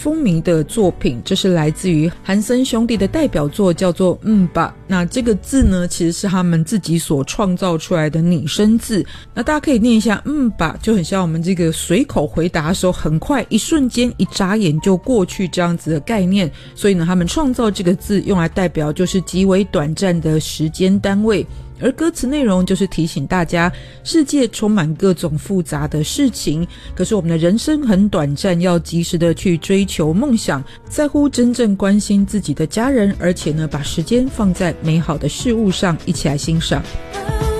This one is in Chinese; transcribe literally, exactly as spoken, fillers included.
风靡的作品，这是来自于韩森兄弟的代表作，叫做嗯吧。那这个字呢，其实是他们自己所创造出来的拟声字。那大家可以念一下嗯吧，就很像我们这个随口回答的时候，很快一瞬间一眨眼就过去这样子的概念。所以呢，他们创造这个字用来代表就是极为短暂的时间单位。而歌词内容就是提醒大家，世界充满各种复杂的事情，可是我们的人生很短暂，要及时的去追求梦想，在乎真正关心自己的家人，而且呢，把时间放在美好的事物上，一起来欣赏。